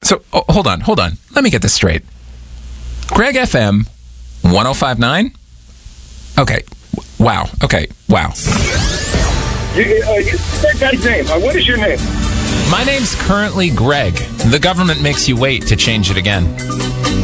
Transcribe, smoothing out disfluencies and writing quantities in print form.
So, hold on. Let me get this straight. Greg FM 105.9? Okay. Wow. That guy's name. What is your name? My name's currently Greg. The government makes you wait to change it again.